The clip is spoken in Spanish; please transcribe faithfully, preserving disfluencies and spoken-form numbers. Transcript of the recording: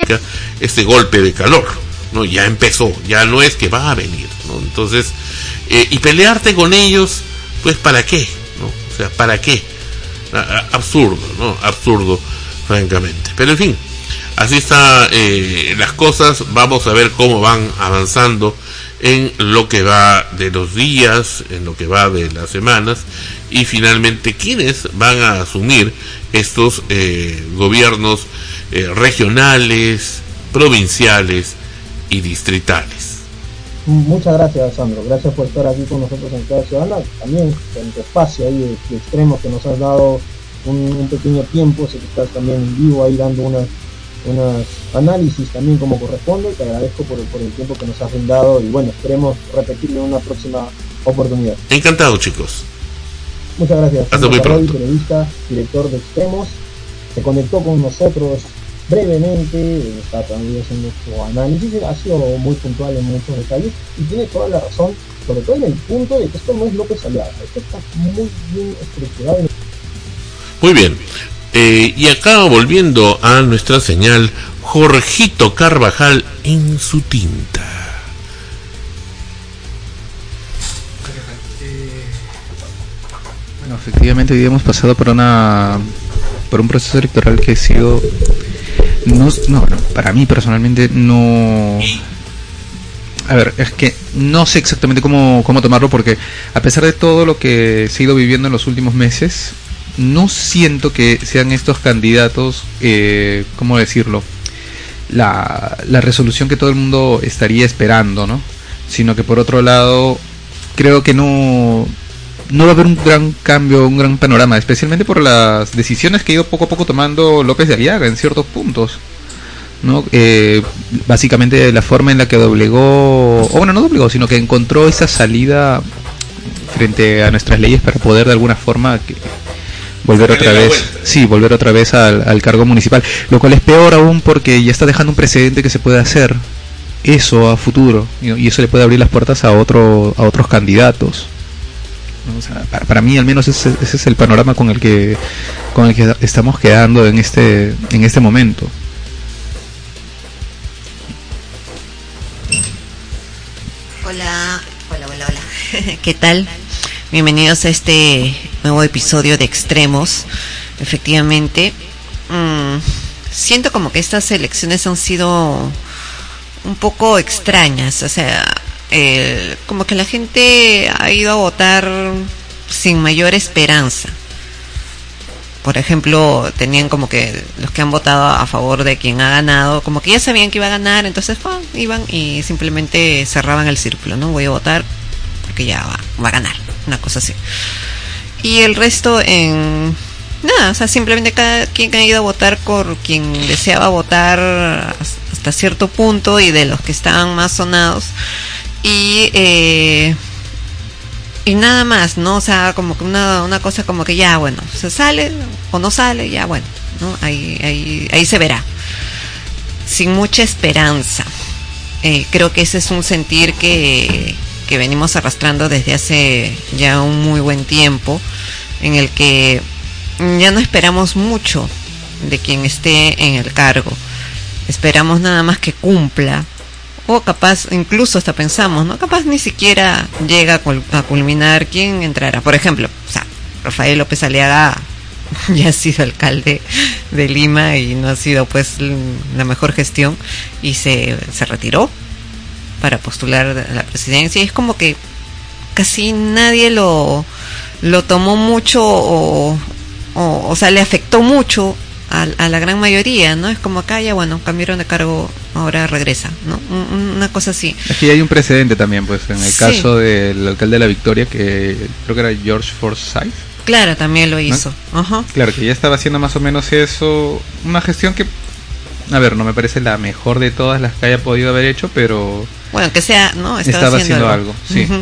este golpe de calor, ¿no? Ya empezó, ya no es que va a venir, ¿no? Entonces, eh, y pelearte con ellos, pues ¿para qué? ¿No? O sea, ¿para qué? A- a- absurdo, ¿no? Absurdo, francamente. Pero en fin, así están eh, las cosas. Vamos a ver cómo van avanzando en lo que va de los días, en lo que va de las semanas, y finalmente quiénes van a asumir estos eh, gobiernos eh, regionales, provinciales y distritales. Muchas gracias, Sandro. Gracias por estar aquí con nosotros en Cada Ciudadana. También en tu espacio ahí de, de Extremos, que nos has dado un, un pequeño tiempo. Sé que estás también en vivo ahí dando unas, unas análisis también como corresponde. Te agradezco por, por el tiempo que nos has brindado y bueno, esperemos repetirlo en una próxima oportunidad. Encantado, chicos. Muchas gracias. Hasta muy pronto. Periodista, director de Extremos, se conectó con nosotros brevemente, está también haciendo su análisis, ha sido muy puntual en muchos detalles y tiene toda la razón, sobre todo en el punto de que esto no es López Aliaga, esto está muy bien estructurado. Muy bien. Eh, y acá, volviendo a nuestra señal, Jorgito Carvajal en su tinta. Bueno, efectivamente hoy hemos pasado por una por un proceso electoral que ha sido no, no, no, para mí personalmente no, a ver, es que no sé exactamente cómo, cómo tomarlo, porque a pesar de todo lo que se ha ido viviendo en los últimos meses, no siento que sean estos candidatos, eh, ¿cómo decirlo?, la, la resolución que todo el mundo estaría esperando, ¿no? Sino que por otro lado, creo que no, no va a haber un gran cambio, un gran panorama, especialmente por las decisiones que ha ido poco a poco tomando López de Aliaga en ciertos puntos, ¿no? Eh, básicamente la forma en la que doblegó, o bueno, no doblegó, sino que encontró esa salida frente a nuestras leyes para poder de alguna forma que volver otra vez, sí, volver otra vez al, al cargo municipal, lo cual es peor aún porque ya está dejando un precedente que se puede hacer eso a futuro, y eso le puede abrir las puertas a otro a otros candidatos. O sea, para, para mí al menos ese, ese es el panorama con el que con el que estamos quedando en este en este momento. Hola, hola, hola, hola. ¿Qué tal? Bienvenidos a este nuevo episodio de Extremos. Efectivamente, mmm, siento como que estas elecciones han sido un poco extrañas, o sea, eh, como que la gente ha ido a votar sin mayor esperanza. Por ejemplo, tenían como que los que han votado a favor de quien ha ganado, como que ya sabían que iba a ganar, entonces ¡pum!, iban y simplemente cerraban el círculo, ¿no? Voy a votar porque ya va, va a ganar, una cosa así. Y el resto en nada, o sea, simplemente cada quien ha ido a votar por quien deseaba votar hasta cierto punto y de los que estaban más sonados. Y eh, y nada más, ¿no? O sea, como que una, una cosa como que ya, bueno, se sale o no sale, ya, bueno, ¿no? Ahí, ahí, ahí se verá. Sin mucha esperanza. Eh, creo que ese es un sentir que, que venimos arrastrando desde hace ya un muy buen tiempo, en el que ya no esperamos mucho de quien esté en el cargo. Esperamos nada más que cumpla. O capaz, incluso hasta pensamos, ¿no? Capaz ni siquiera llega a culminar quién entrará. Por ejemplo, o sea, Rafael López Aliaga ya ha sido alcalde de Lima y no ha sido pues la mejor gestión y se, se retiró para postular a la presidencia. Y es como que casi nadie lo, lo tomó mucho o, o, o sea, le afectó mucho a, a la gran mayoría, ¿no? Es como acá ya, bueno, cambiaron de cargo, ahora regresa, ¿no? Una cosa así. Aquí hay un precedente también, pues, en el sí. caso del alcalde de La Victoria, que creo que era George Forsyth. Claro, también lo hizo. ¿No? Uh-huh. Claro, que ya estaba haciendo más o menos eso, una gestión que, a ver, no me parece la mejor de todas las que haya podido haber hecho, pero bueno, que sea, ¿no? Estaba, estaba haciendo, haciendo algo, algo sí. Uh-huh.